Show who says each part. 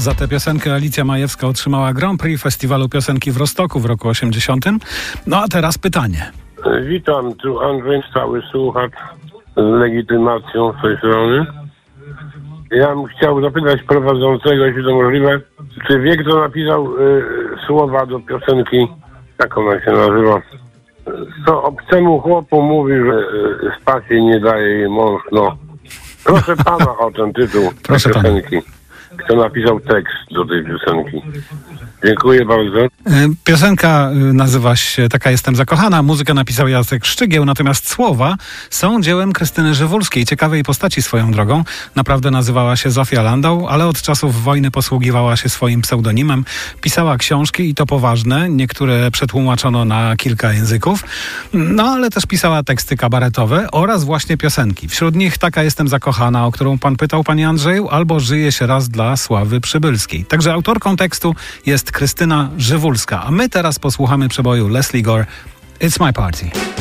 Speaker 1: Za tę piosenkę Alicja Majewska otrzymała Grand Prix Festiwalu Piosenki w Rostoku w roku 80. No a teraz pytanie.
Speaker 2: Witam, tu Andrzej, stały słuchacz z legitymacją z tej strony. Ja bym chciał zapytać prowadzącego, jeśli to możliwe, czy wie, kto napisał słowa do piosenki, jak ona się nazywa, co obcemu chłopu mówi, że spasie nie daje jej mąż, no. Proszę pana o ten tytuł
Speaker 1: Proszę
Speaker 2: tej piosenki. Kto napisał tekst do tej piosenki. Dziękuję bardzo.
Speaker 1: Piosenka nazywa się Taka jestem zakochana. Muzykę napisał Jacek Szczygieł, natomiast słowa są dziełem Krystyny Żywulskiej, ciekawej postaci swoją drogą. Naprawdę nazywała się Zofia Landau, ale od czasów wojny posługiwała się swoim pseudonimem. Pisała książki i to poważne, niektóre przetłumaczono na kilka języków. No ale też pisała teksty kabaretowe oraz właśnie piosenki. Wśród nich Taka jestem zakochana, o którą pan pytał, panie Andrzeju, albo Żyje się raz dla Sławy Przybylskiej. Także autorką tekstu jest Krystyna Żywulska, a my teraz posłuchamy przeboju Lesley Gore It's My Party.